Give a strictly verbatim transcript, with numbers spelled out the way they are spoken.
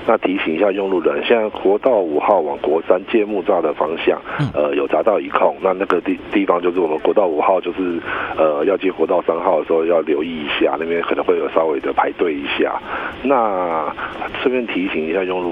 那提醒一下用路人，现在国道五号往国三借木栅的方向，呃，有匝道一控，那那个地地方就是我们国道五号，就是呃要接国道三号的时候要留意一下，那边可能会有稍微的排队一下。那顺便提醒一下用路